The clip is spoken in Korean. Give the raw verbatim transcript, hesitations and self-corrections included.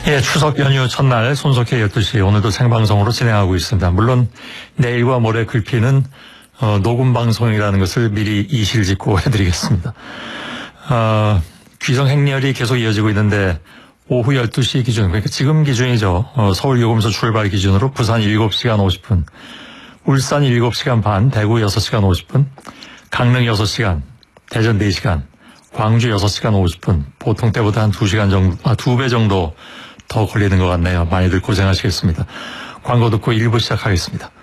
예, 추석 연휴 첫날 손석희 열두 시 오늘도 생방송으로 진행하고 있습니다. 물론 내일과 모레 글피는 어, 녹음 방송이라는 것을 미리 이실직고 해드리겠습니다. 어, 귀성 행렬이 계속 이어지고 있는데 오후 열두 시 기준, 그러니까 지금 기준이죠. 어, 서울 요금소 출발 기준으로 부산 일곱 시간 오십 분, 울산 일곱 시간 반, 대구 여섯 시간 오십 분, 강릉 여섯 시간, 대전 네 시간, 광주 여섯 시간 오십 분, 보통 때보다 한 두 시간 정도, 아, 두 배 정도 더 걸리는 것 같네요. 많이들 고생하시겠습니다. 광고 듣고 일 부 시작하겠습니다.